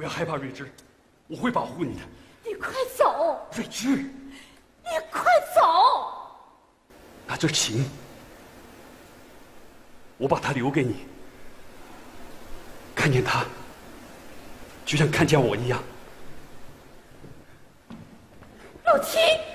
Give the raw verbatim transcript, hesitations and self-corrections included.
要害怕，睿智，我会保护你的。 你快走！ 睿智， 你快走！ 那这琴，我把它留给你。看见它，就像看见我一样。 陆七。